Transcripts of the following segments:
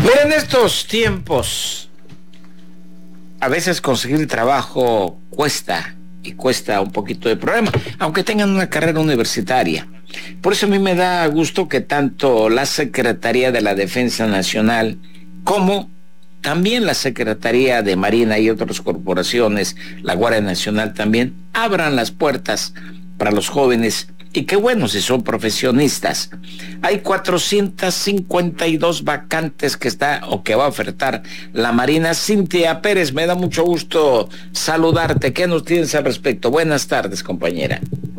Pero en estos tiempos, a veces conseguir trabajo cuesta un poquito de problema, aunque tengan una carrera universitaria. Por eso a mí me da gusto que tanto la Secretaría de la Defensa Nacional como también la Secretaría de Marina y otras corporaciones, la Guardia Nacional también, abran las puertas para los jóvenes. Y qué bueno si son profesionistas. Hay 452 vacantes que va a ofertar la Marina. Cintia Pérez, me da mucho gusto saludarte. ¿Qué nos tienes al respecto? Buenas tardes, compañera.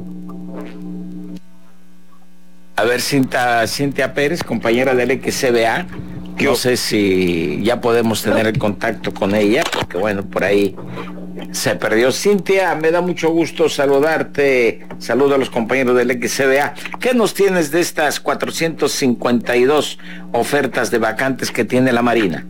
A ver, Cintia Pérez, compañera del XCBA. No sé si ya podemos tener el contacto con ella, porque bueno, por ahí se perdió. Cintia, me da mucho gusto saludarte. Saludo a los compañeros del XCBA. ¿Qué nos tienes de estas 452 ofertas de vacantes que tiene la Marina?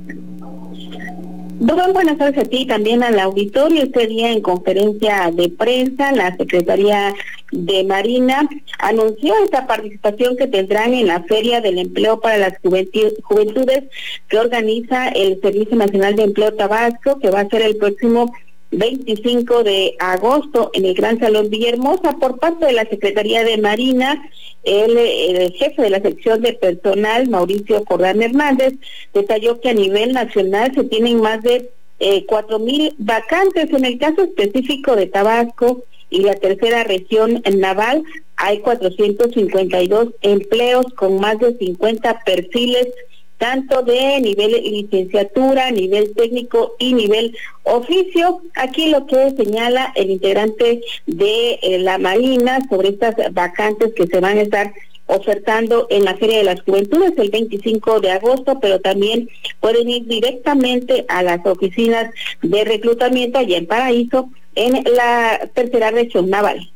Rubén, buenas tardes a ti y también al auditorio. Este día en conferencia de prensa, la Secretaría de Marina anunció esta participación que tendrán en la Feria del Empleo para las Juventudes que organiza el Servicio Nacional de Empleo Tabasco, que va a ser el próximo 25 de agosto en el Gran Salón Villahermosa. Por parte de la Secretaría de Marina, el jefe de la sección de personal, Mauricio Jordán Hernández, detalló que a nivel nacional se tienen más de 4,000 vacantes. En el caso específico de Tabasco y la tercera región naval, hay 452 empleos con más de 50 perfiles, tanto de nivel licenciatura, nivel técnico y nivel oficio. Aquí lo que señala el integrante de la Marina sobre estas vacantes que se van a estar ofertando en la Feria de las Juventudes el 25 de agosto, pero también pueden ir directamente a las oficinas de reclutamiento allá en Paraíso, en la tercera región naval.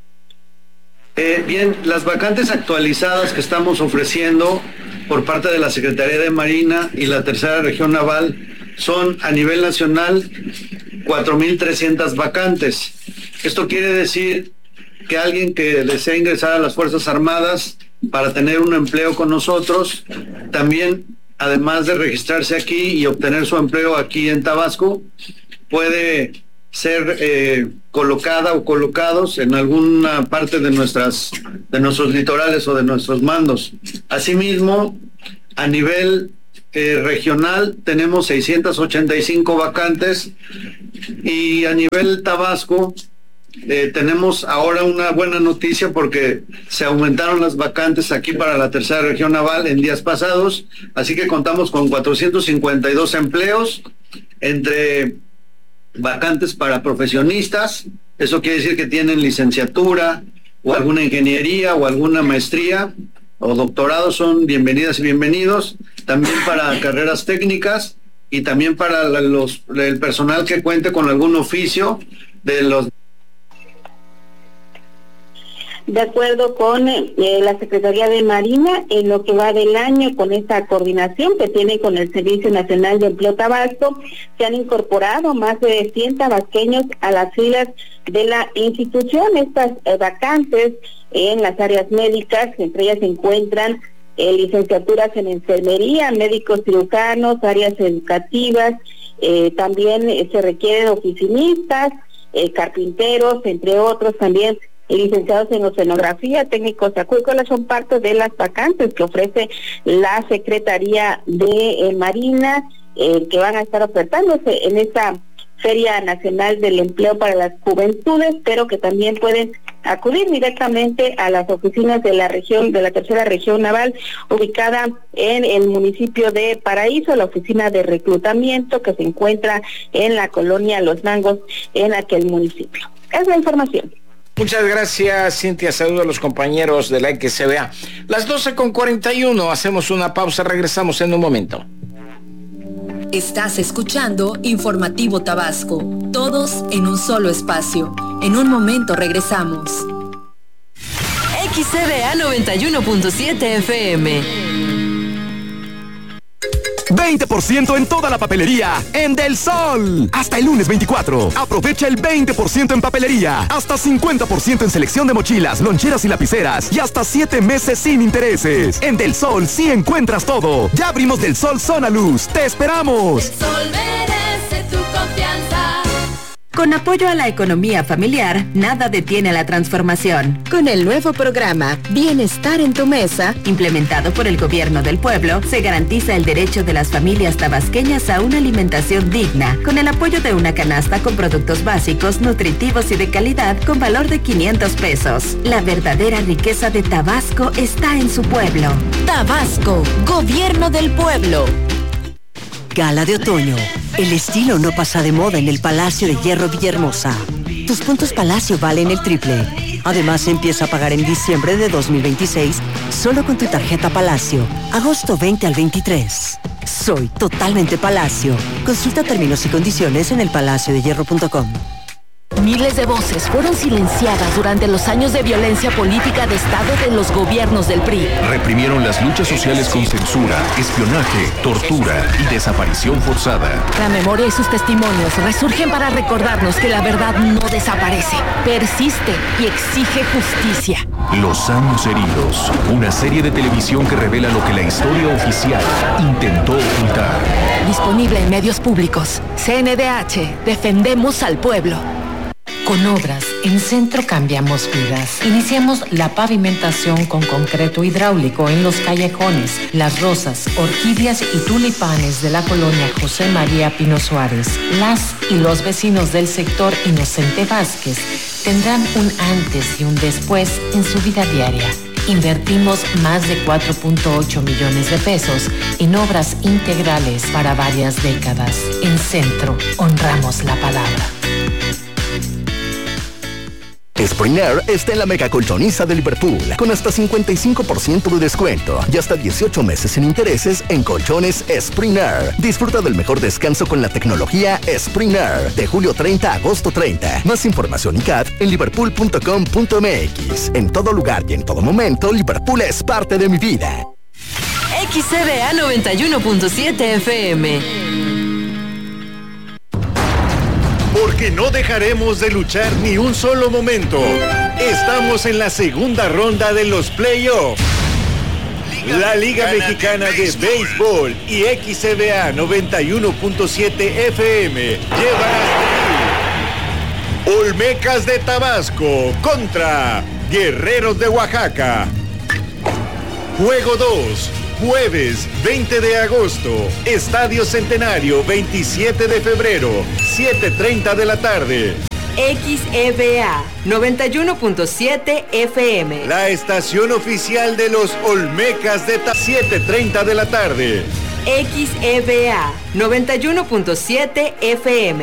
Bien, las vacantes actualizadas que estamos ofreciendo por parte de la Secretaría de Marina y la tercera región naval son a nivel nacional 4,300 vacantes. Esto quiere decir que alguien que desea ingresar a las Fuerzas Armadas para tener un empleo con nosotros, también además de registrarse aquí y obtener su empleo aquí en Tabasco, puede ser colocada o colocados en alguna parte de nuestros litorales o de nuestros mandos. Asimismo, a nivel regional tenemos 685 vacantes y a nivel Tabasco tenemos ahora una buena noticia porque se aumentaron las vacantes aquí para la tercera región naval en días pasados, así que contamos con 452 empleos entre vacantes para profesionistas. Eso quiere decir que tienen licenciatura o alguna ingeniería o alguna maestría o doctorado, son bienvenidas y bienvenidos. También para carreras técnicas y también para el personal que cuente con algún oficio de los. De acuerdo con la Secretaría de Marina, en lo que va del año, con esta coordinación que tiene con el Servicio Nacional de Empleo Tabasco, se han incorporado más de 100 tabasqueños a las filas de la institución. Estas vacantes en las áreas médicas, entre ellas se encuentran licenciaturas en enfermería, médicos cirujanos, áreas educativas, también se requieren oficinistas, carpinteros, entre otros también licenciados en oceanografía, técnicos acuícolas. Son parte de las vacantes que ofrece la Secretaría de Marina, que van a estar ofertándose en esta Feria Nacional del Empleo para las Juventudes, pero que también pueden acudir directamente a las oficinas de la región, de la tercera región naval, ubicada en el municipio de Paraíso, la oficina de reclutamiento que se encuentra en la colonia Los Mangos, en aquel municipio. Es la información. Muchas gracias, Cintia. Saludo a los compañeros de la XCBA. Las 12:41, hacemos una pausa, regresamos en un momento. Estás escuchando Informativo Tabasco, todos en un solo espacio. En un momento regresamos. XCBA 91.7 FM. 20% en toda la papelería en Del Sol. Hasta el lunes 24. Aprovecha el 20% en papelería. Hasta 50% en selección de mochilas, loncheras y lapiceras. Y hasta 7 meses sin intereses. En Del Sol sí encuentras todo. Ya abrimos Del Sol Zona Luz. ¡Te esperamos! El Sol merece tu confianza. Con apoyo a la economía familiar, nada detiene la transformación. Con el nuevo programa Bienestar en tu Mesa, implementado por el Gobierno del Pueblo, se garantiza el derecho de las familias tabasqueñas a una alimentación digna, con el apoyo de una canasta con productos básicos, nutritivos y de calidad con valor de 500 pesos. La verdadera riqueza de Tabasco está en su pueblo. Tabasco, Gobierno del Pueblo. Gala de otoño. El estilo no pasa de moda en el Palacio de Hierro Villahermosa. Tus puntos Palacio valen el triple. Además, empieza a pagar en diciembre de 2026 solo con tu tarjeta Palacio. Agosto 20 al 23. Soy totalmente Palacio. Consulta términos y condiciones en elpalaciodehierro.com. Miles de voces fueron silenciadas durante los años de violencia política de Estado de los gobiernos del PRI. Reprimieron las luchas sociales con censura, espionaje, tortura y desaparición forzada. La memoria y sus testimonios resurgen para recordarnos que la verdad no desaparece, persiste y exige justicia. Los años heridos, una serie de televisión que revela lo que la historia oficial intentó ocultar. Disponible en medios públicos. CNDH, defendemos al pueblo. Con obras en Centro cambiamos vidas. Iniciamos la pavimentación con concreto hidráulico en los callejones, las rosas, orquídeas y tulipanes de la colonia José María Pino Suárez. Las y los vecinos del sector Inocente Vázquez tendrán un antes y un después en su vida diaria. Invertimos más de 4.8 millones de pesos en obras integrales para varias décadas. En Centro, honramos la palabra. Spring Air está en la mega colchoniza de Liverpool, con hasta 55% de descuento y hasta 18 meses sin intereses en colchones Spring Air. Disfruta del mejor descanso con la tecnología Spring Air, de julio 30 a agosto 30. Más información y CAT en liverpool.com.mx. En todo lugar y en todo momento, Liverpool es parte de mi vida. XCBA 91.7 FM. Porque no dejaremos de luchar ni un solo momento. Estamos en la segunda ronda de los playoffs. La Liga Mexicana de Béisbol y XCBA 91.7 FM llevan hasta ahí. Olmecas de Tabasco contra Guerreros de Oaxaca. Juego 2. Jueves 20 de agosto, Estadio Centenario, 27 de febrero, 7:30 de la tarde. XEBA 91.7 FM. La estación oficial de los Olmecas de 7:30 de la tarde. XEBA 91.7 FM.